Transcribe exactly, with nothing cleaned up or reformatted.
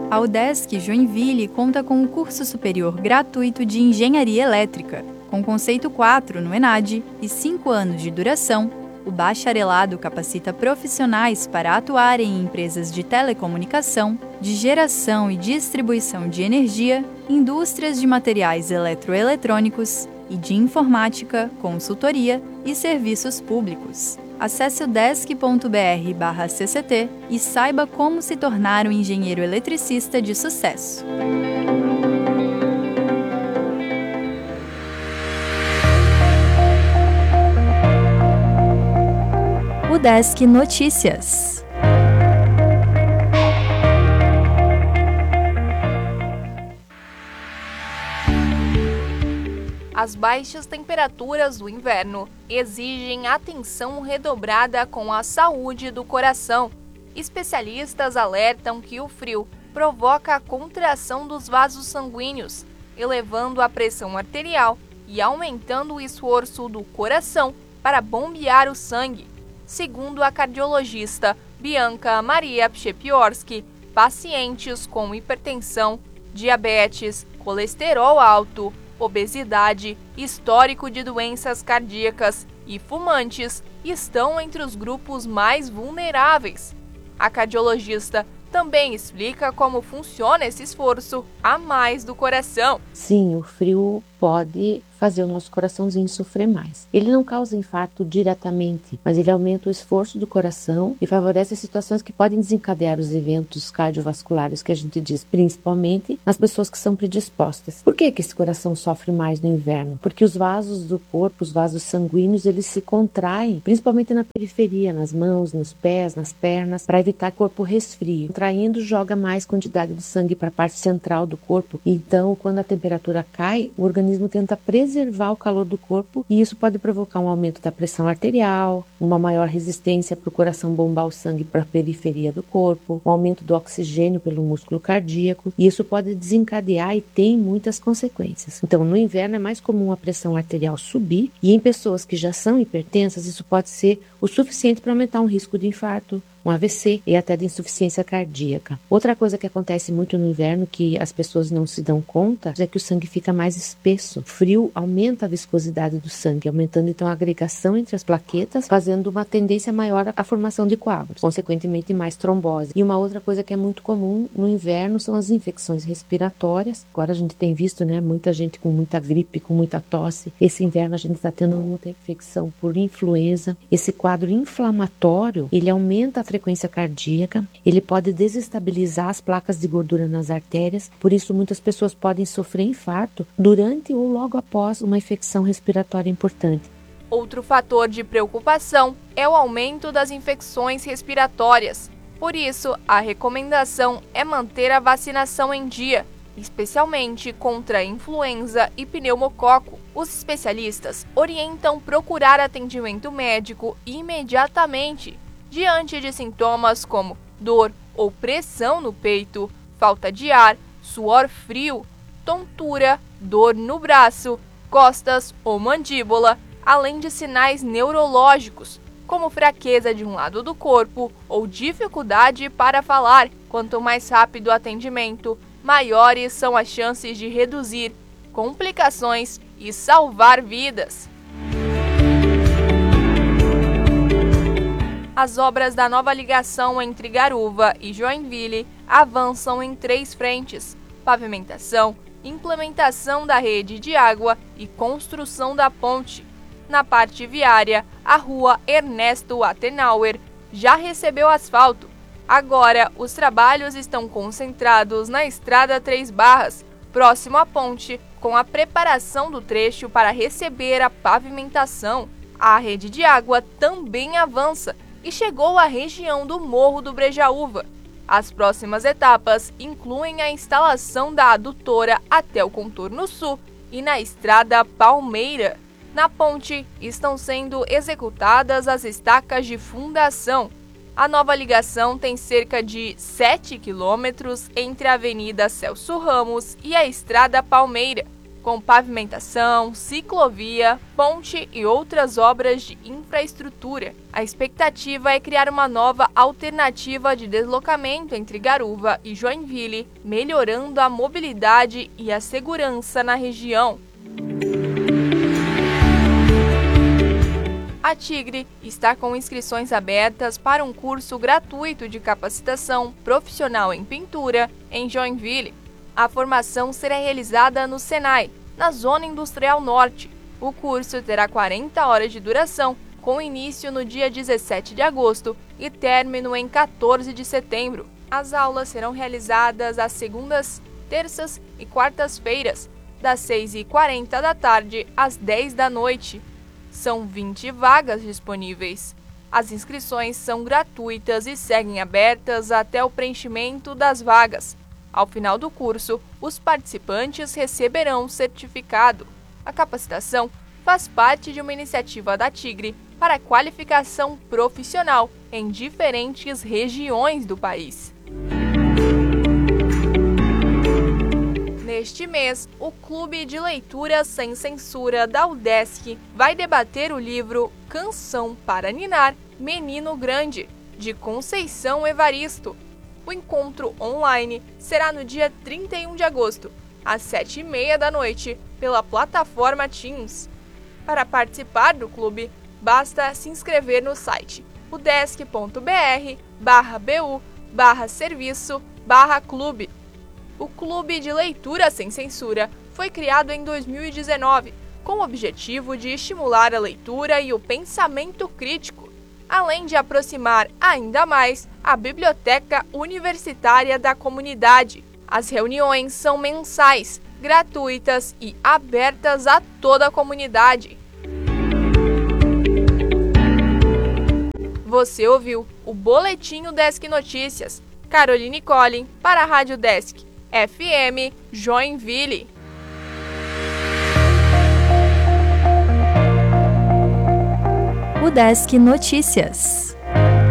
A UDESC Joinville conta com um curso superior gratuito de Engenharia Elétrica, com conceito quatro no ENAD e cinco anos de duração. O bacharelado capacita profissionais para atuarem em empresas de telecomunicação, de geração e distribuição de energia, indústrias de materiais eletroeletrônicos e de informática, consultoria e serviços públicos. Acesse o desc ponto br barra C C T e saiba como se tornar um engenheiro eletricista de sucesso. UDESC Notícias. As baixas temperaturas do inverno exigem atenção redobrada com a saúde do coração. Especialistas alertam que o frio provoca a contração dos vasos sanguíneos, elevando a pressão arterial e aumentando o esforço do coração para bombear o sangue. Segundo a cardiologista Bianca Maria Pchepiorski, pacientes com hipertensão, diabetes, colesterol alto, obesidade, histórico de doenças cardíacas e fumantes estão entre os grupos mais vulneráveis. A cardiologista também explica como funciona esse esforço a mais do coração. Sim, o frio pode fazer o nosso coraçãozinho sofrer mais. Ele não causa infarto diretamente, mas ele aumenta o esforço do coração e favorece situações que podem desencadear os eventos cardiovasculares que a gente diz, principalmente nas pessoas que são predispostas. Por que que esse coração sofre mais no inverno? Porque os vasos do corpo, os vasos sanguíneos, eles se contraem, principalmente na periferia, nas mãos, nos pés, nas pernas, para evitar que o corpo resfrie. Contraindo, joga mais quantidade de sangue para a parte central do corpo. Então, quando a temperatura cai, o organismo tenta preservar preservar o calor do corpo e isso pode provocar um aumento da pressão arterial, uma maior resistência para o coração bombar o sangue para a periferia do corpo, um aumento do oxigênio pelo músculo cardíaco e isso pode desencadear e tem muitas consequências. Então, no inverno é mais comum a pressão arterial subir e em pessoas que já são hipertensas isso pode ser o suficiente para aumentar um risco de infarto, um A V C e até de insuficiência cardíaca. Outra coisa que acontece muito no inverno que as pessoas não se dão conta é que o sangue fica mais espesso. O frio aumenta a viscosidade do sangue, aumentando então a agregação entre as plaquetas, fazendo uma tendência maior à formação de coágulos, consequentemente mais trombose. E uma outra coisa que é muito comum no inverno são as infecções respiratórias. Agora a gente tem visto, né, muita gente com muita gripe, com muita tosse. Esse inverno a gente está tendo muita infecção por influenza. Esse quadro inflamatório, ele aumenta a frequência cardíaca, ele pode desestabilizar as placas de gordura nas artérias, por isso muitas pessoas podem sofrer infarto durante ou logo após uma infecção respiratória importante. Outro fator de preocupação é o aumento das infecções respiratórias. Por isso, a recomendação é manter a vacinação em dia, especialmente contra influenza e pneumococo. Os especialistas orientam procurar atendimento médico imediatamente diante de sintomas como dor ou pressão no peito, falta de ar, suor frio, tontura, dor no braço, costas ou mandíbula, além de sinais neurológicos, como fraqueza de um lado do corpo ou dificuldade para falar. Quanto mais rápido o atendimento, maiores são as chances de reduzir complicações e salvar vidas. As obras da nova ligação entre Garuva e Joinville avançam em três frentes: pavimentação, implementação da rede de água e construção da ponte. Na parte viária, a rua Ernesto Attenauer já recebeu asfalto. Agora, os trabalhos estão concentrados na Estrada Três Barras, próximo à ponte, com a preparação do trecho para receber a pavimentação. A rede de água também avança e chegou à região do Morro do Brejaúva. As próximas etapas incluem a instalação da adutora até o contorno sul e na Estrada Palmeira. Na ponte estão sendo executadas as estacas de fundação. A nova ligação tem cerca de sete quilômetros entre a Avenida Celso Ramos e a Estrada Palmeira, com pavimentação, ciclovia, ponte e outras obras de infraestrutura. A expectativa é criar uma nova alternativa de deslocamento entre Garuva e Joinville, melhorando a mobilidade e a segurança na região. A Tigre está com inscrições abertas para um curso gratuito de capacitação profissional em pintura em Joinville. A formação será realizada no Senai, na Zona Industrial Norte. O curso terá quarenta horas de duração, com início no dia dezessete de agosto e término em quatorze de setembro. As aulas serão realizadas às segundas, terças e quartas-feiras, das seis e quarenta da tarde às dez da noite. São vinte vagas disponíveis. As inscrições são gratuitas e seguem abertas até o preenchimento das vagas. Ao final do curso, os participantes receberão certificado. A capacitação faz parte de uma iniciativa da Tigre para a qualificação profissional em diferentes regiões do país. Neste mês, o Clube de Leitura Sem Censura da UDESC vai debater o livro Canção para Ninar, Menino Grande, de Conceição Evaristo. O encontro online será no dia trinta e um de agosto, às sete e meia da noite, pela plataforma Teams. Para participar do clube, basta se inscrever no site udesc.br barra bu barra serviço barra clube. O Clube de Leitura Sem Censura foi criado em dois mil e dezenove, com o objetivo de estimular a leitura e o pensamento crítico, além de aproximar ainda mais a biblioteca universitária da comunidade. As reuniões são mensais, gratuitas e abertas a toda a comunidade. Você ouviu o Boletim UDESC Notícias. Caroline Collin para a Rádio UDESC F M Joinville. UDESC Notícias.